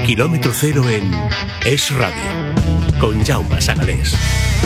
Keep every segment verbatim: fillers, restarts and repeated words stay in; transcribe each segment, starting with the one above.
Kilómetro cero en Es Radio, con Jaume Sagalés.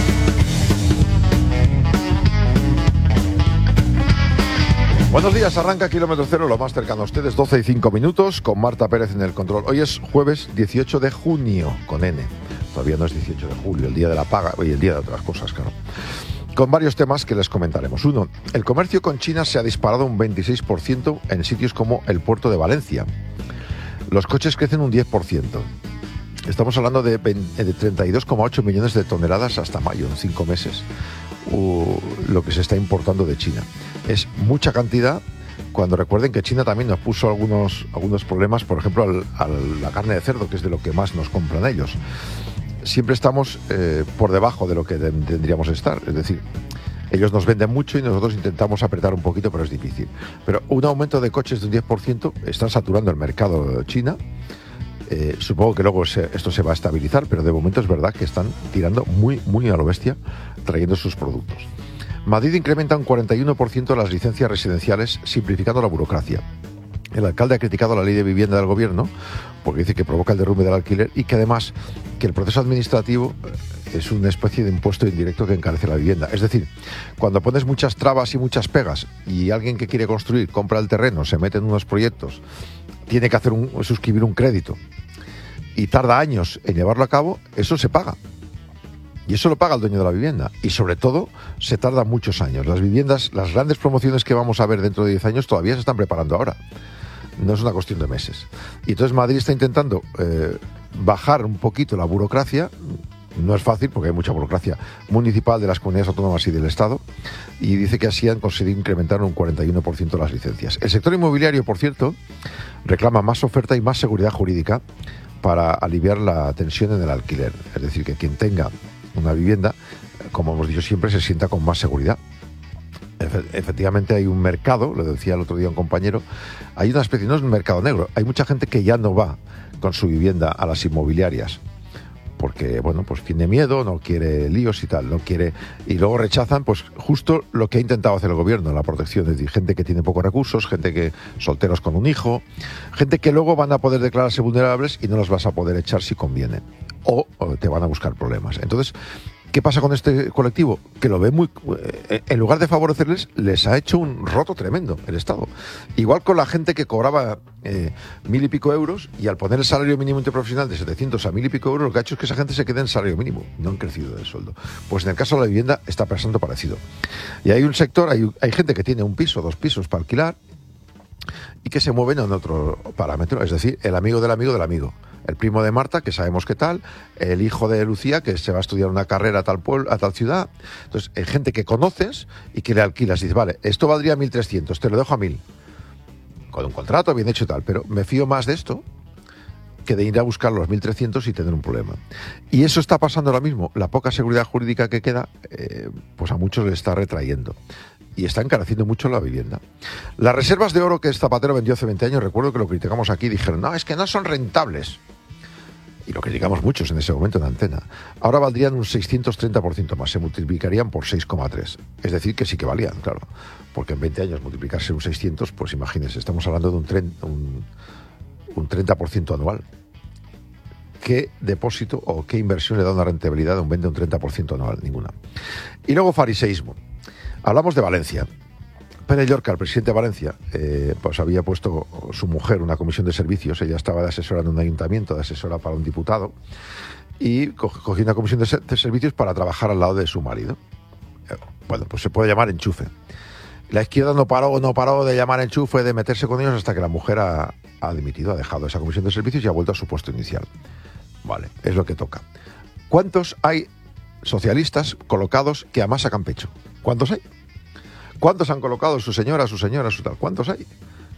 Buenos días, arranca Kilómetro Cero, lo más cercano a ustedes, doce y cinco minutos, con Marta Pérez en el control. Hoy es jueves dieciocho de junio, con N. Todavía no es dieciocho de julio, el día de la paga, y el día de otras cosas, claro. Con varios temas que les comentaremos. Uno, el comercio con China se ha disparado un veintiséis por ciento en sitios como el puerto de Valencia. Los coches crecen un diez por ciento. Estamos hablando de, de treinta y dos coma ocho millones de toneladas hasta mayo, en cinco meses, uh, lo que se está importando de China. Es mucha cantidad, cuando recuerden que China también nos puso algunos, algunos problemas, por ejemplo, al, a la carne de cerdo, que es de lo que más nos compran ellos. Siempre estamos eh, por debajo de lo que tendríamos que estar, es decir, ellos nos venden mucho y nosotros intentamos apretar un poquito, pero es difícil. Pero un aumento de coches de un diez por ciento están saturando el mercado China. Eh, supongo que luego se, esto se va a estabilizar, pero de momento es verdad que están tirando muy, muy a lo bestia, trayendo sus productos. Madrid incrementa un cuarenta y uno por ciento las licencias residenciales, simplificando la burocracia. El alcalde ha criticado la ley de vivienda del gobierno porque dice que provoca el derrumbe del alquiler y que además que el proceso administrativo es una especie de impuesto indirecto que encarece la vivienda. Es decir, cuando pones muchas trabas y muchas pegas y alguien que quiere construir compra el terreno, se mete en unos proyectos, tiene que hacer un, suscribir un crédito y tarda años en llevarlo a cabo, eso se paga. Y eso lo paga el dueño de la vivienda. Y sobre todo, se tarda muchos años. Las viviendas, las grandes promociones que vamos a ver dentro de diez años todavía se están preparando ahora. No es una cuestión de meses. Y entonces Madrid está intentando eh, bajar un poquito la burocracia. No es fácil porque hay mucha burocracia municipal de las comunidades autónomas y del Estado. Y dice que así han conseguido incrementar un cuarenta y uno por ciento las licencias. El sector inmobiliario, por cierto, reclama más oferta y más seguridad jurídica para aliviar la tensión en el alquiler. Es decir, que quien tenga una vivienda, como hemos dicho siempre, se sienta con más seguridad. Efectivamente hay un mercado, lo decía el otro día un compañero, hay una especie, no es un mercado negro, hay mucha gente que ya no va con su vivienda a las inmobiliarias porque, bueno, pues tiene miedo, no quiere líos y tal, no quiere, y luego rechazan pues justo lo que ha intentado hacer el gobierno, la protección, es decir, gente que tiene pocos recursos, gente que, solteros con un hijo, gente que luego van a poder declararse vulnerables y no los vas a poder echar si conviene, o, o te van a buscar problemas. Entonces, ¿qué pasa con este colectivo? Que lo ve muy... En lugar de favorecerles, les ha hecho un roto tremendo el Estado. Igual con la gente que cobraba eh, mil y pico euros y al poner el salario mínimo interprofesional de setecientos a mil y pico euros, lo que ha hecho es que esa gente se quede en salario mínimo. No han crecido del sueldo. Pues en el caso de la vivienda está pasando parecido. Y hay un sector, hay, hay gente que tiene un piso, dos pisos para alquilar y que se mueven en otro parámetro. Es decir, el amigo del amigo del amigo. El primo de Marta, que sabemos qué tal, el hijo de Lucía, que se va a estudiar una carrera a tal pueblo, a tal ciudad. Entonces, hay gente que conoces y que le alquilas y dices, vale, esto valdría mil trescientos, te lo dejo a mil. Con un contrato bien hecho y tal, pero me fío más de esto que de ir a buscar los mil trescientos y tener un problema. Y eso está pasando ahora mismo. La poca seguridad jurídica que queda, eh, pues a muchos le está retrayendo. Y está encareciendo mucho la vivienda. Las reservas de oro que Zapatero vendió hace veinte años, recuerdo que lo criticamos aquí, dijeron, no, es que no son rentables. Y lo criticamos muchos en ese momento en Antena. Ahora valdrían un seiscientos treinta por ciento más, se multiplicarían por seis coma tres. Es decir, que sí que valían, claro. Porque en veinte años multiplicarse un seiscientos, pues imagínense, estamos hablando de un, treinta, un, un treinta por ciento anual. ¿Qué depósito o qué inversión le da una rentabilidad de un veinte o un treinta por ciento anual? Ninguna. Y luego fariseísmo. Hablamos de Valencia. Pere Llorca, el presidente de Valencia, eh, pues había puesto su mujer una comisión de servicios. Ella estaba de asesora en un ayuntamiento, de asesora para un diputado, y cogió una comisión de, se- de servicios para trabajar al lado de su marido. Eh, bueno, pues se puede llamar enchufe. La izquierda no paró, no paró de llamar enchufe, de meterse con ellos hasta que la mujer ha, ha dimitido, ha dejado esa comisión de servicios y ha vuelto a su puesto inicial. Vale, es lo que toca. ¿Cuántos hay socialistas colocados que además sacan pecho? ¿Cuántos hay? ¿Cuántos han colocado su señora, su señora, su tal? ¿Cuántos hay?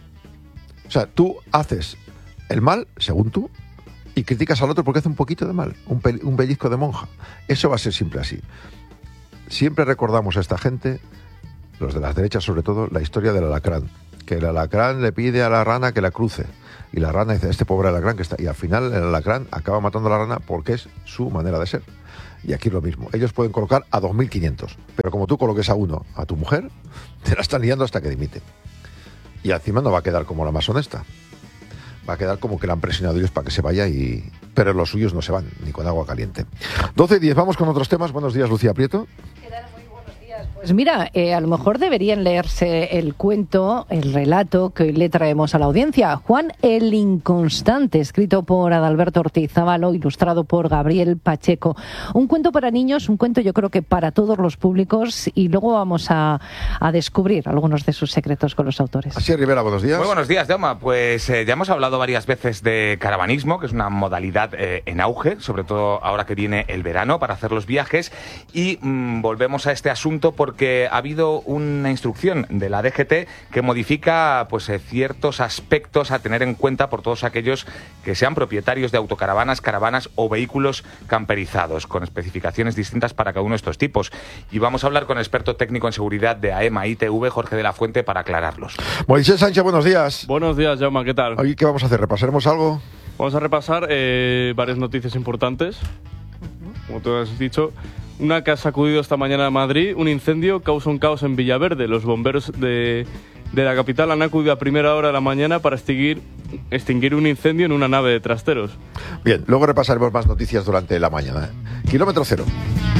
O sea, tú haces el mal, según tú, y criticas al otro porque hace un poquito de mal, un, pe- un pellizco de monja. Eso va a ser siempre así. Siempre recordamos a esta gente, los de las derechas sobre todo, la historia del alacrán. Que el alacrán le pide a la rana que la cruce. Y la rana dice, este pobre alacrán que está... Y al final el alacrán acaba matando a la rana porque es su manera de ser. Y aquí es lo mismo. Ellos pueden colocar a dos mil quinientos. Pero como tú coloques a uno, a tu mujer, te la están liando hasta que dimite. Y encima no va a quedar como la más honesta. va a quedar como que la han presionado ellos para que se vaya, y pero los suyos no se van, ni con agua caliente. doce y diez, vamos con otros temas. Buenos días, Lucía Prieto. Pues mira, eh, a lo mejor deberían leerse el cuento, el relato que hoy le traemos a la audiencia. Juan el Inconstante, escrito por Adalberto Ortiz Zábalo, ilustrado por Gabriel Pacheco. Un cuento para niños, un cuento yo creo que para todos los públicos, y luego vamos a, a descubrir algunos de sus secretos con los autores. Así Rivera, buenos días. Muy buenos días, Jaume. Pues eh, ya hemos hablado varias veces de caravanismo, que es una modalidad eh, en auge, sobre todo ahora que viene el verano, para hacer los viajes, y mmm, volvemos a este asunto porque porque ha habido una instrucción de la D G T que modifica pues eh, ciertos aspectos a tener en cuenta por todos aquellos que sean propietarios de autocaravanas, caravanas o vehículos camperizados, con especificaciones distintas para cada uno de estos tipos. Y vamos a hablar con el experto técnico en seguridad de AEMA I T V, Jorge de la Fuente, para aclararlos. Moisés Sánchez, buenos días. Buenos días, Jaume, ¿qué tal? Hoy, ¿qué vamos a hacer? ¿Repasaremos algo? Vamos a repasar eh, varias noticias importantes. Como tú has dicho, una que ha sacudido esta mañana a Madrid, un incendio causa un caos en Villaverde. Los bomberos de, de la capital han acudido a primera hora de la mañana para extinguir, extinguir un incendio en una nave de trasteros. Bien, luego repasaremos más noticias durante la mañana. Kilómetro cero.